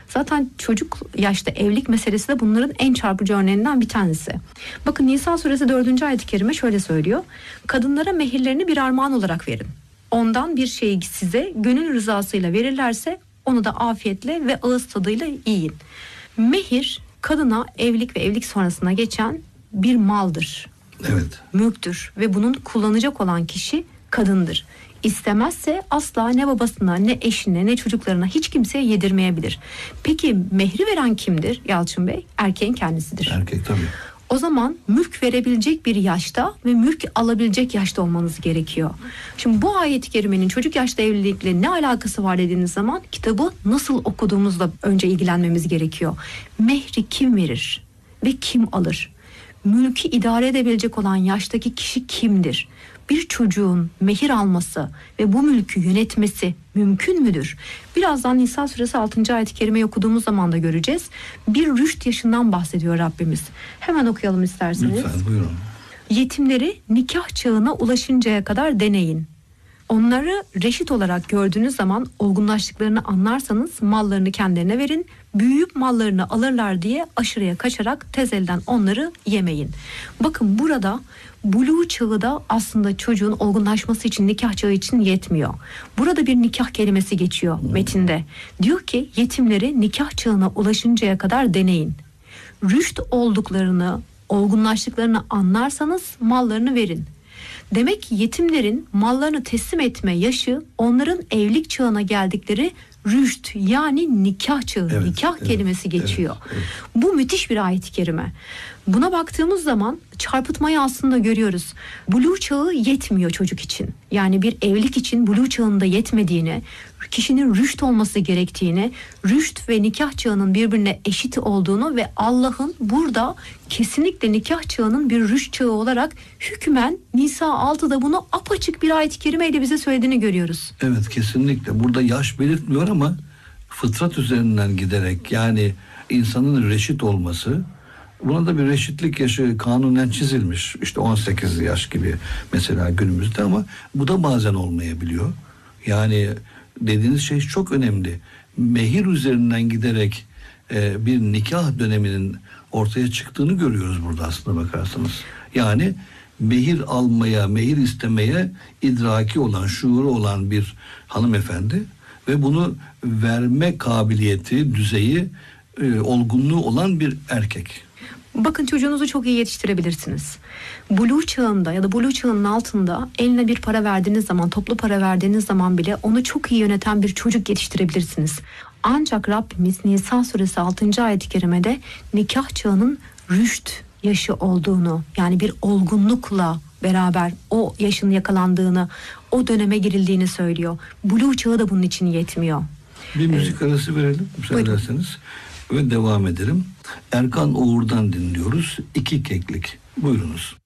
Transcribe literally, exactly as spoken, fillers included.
Zaten çocuk yaşta evlilik meselesi de bunların en çarpıcı örneğinden bir tanesi. Bakın Nisa suresi dördüncü ayet-i kerime şöyle söylüyor. Kadınlara mehirlerini bir armağan olarak verin. Ondan bir şeyi size gönül rızasıyla verirlerse onu da afiyetle ve ağız tadıyla yiyin. Mehir kadına evlilik ve evlilik sonrasına geçen bir maldır. Evet. Mülktür ve bunun kullanacak olan kişi kadındır. İstemezse asla ne babasına, ne eşine, ne çocuklarına, hiç kimseye yedirmeyebilir. Peki mehri veren kimdir Yalçın Bey? Erkeğin kendisidir. Erkek tabii. O zaman mülk verebilecek bir yaşta ve mülk alabilecek yaşta olmanız gerekiyor. Şimdi bu ayet-i kerimenin çocuk yaşta evlilikle ne alakası var dediğiniz zaman kitabı nasıl okuduğumuzla önce ilgilenmemiz gerekiyor. Mehri kim verir ve kim alır? Mülkü idare edebilecek olan yaştaki kişi kimdir? Bir çocuğun mehir alması ve bu mülkü yönetmesi mümkün müdür? Birazdan Nisa suresi altıncı ayet-i kerimeyi okuduğumuz zaman da göreceğiz. Bir rüşt yaşından bahsediyor Rabbimiz. Hemen okuyalım isterseniz. Lütfen buyurun. Yetimleri nikah çağına ulaşıncaya kadar deneyin. Onları reşit olarak gördüğünüz zaman olgunlaştıklarını anlarsanız mallarını kendilerine verin. Büyüyüp mallarını alırlar diye aşırıya kaçarak tez elden onları yemeyin. Bakın burada buluğ çağı da aslında çocuğun olgunlaşması için, nikah çağı için yetmiyor. Burada bir nikah kelimesi geçiyor metinde. Diyor ki yetimleri nikah çağına ulaşıncaya kadar deneyin. Rüşt olduklarını, olgunlaştıklarını anlarsanız mallarını verin. Demek ki yetimlerin mallarını teslim etme yaşı onların evlilik çağına geldikleri rüşt yani nikah çağı, evet, nikah evet, kelimesi geçiyor. Evet, evet. Bu müthiş bir ayet-i kerime. Buna baktığımız zaman çarpıtmayı aslında görüyoruz. Buluğ çağı yetmiyor çocuk için. Yani bir evlilik için buluğ çağında yetmediğini, kişinin rüşt olması gerektiğini, rüşt ve nikah çağının birbirine eşit olduğunu ve Allah'ın burada kesinlikle nikah çağının bir rüşt çağı olarak hükmen Nisa altıda bunu apaçık bir ayet-i kerimeyle bize söylediğini görüyoruz. Evet, kesinlikle. Burada yaş belirtmiyor ama fıtrat üzerinden giderek, yani insanın reşit olması, buna da bir reşitlik yaşı kanunen çizilmiş. İşte on sekiz yaş gibi mesela günümüzde, ama bu da bazen olmayabiliyor. Yani dediğiniz şey çok önemli. Mehir üzerinden giderek e, bir nikah döneminin ortaya çıktığını görüyoruz burada aslında bakarsanız. Yani mehir almaya, mehir istemeye idraki olan, şuuru olan bir hanımefendi ve bunu verme kabiliyeti, düzeyi, e, olgunluğu olan bir erkek. Bakın çocuğunuzu çok iyi yetiştirebilirsiniz. Buluğ çağında ya da buluğ çağının altında eline bir para verdiğiniz zaman, toplu para verdiğiniz zaman bile onu çok iyi yöneten bir çocuk yetiştirebilirsiniz. Ancak Rabbimiz Nisa suresi altıncı ayet-i kerimede nikah çağının rüşt yaşı olduğunu, yani bir olgunlukla beraber o yaşın yakalandığını, o döneme girildiğini söylüyor. Buluğ çağı da bunun için yetmiyor. Bir müzik evet. arası verelim müsaade ederseniz ve devam edelim. Erkan Oğur'dan dinliyoruz. İki Keklik. Buyurunuz.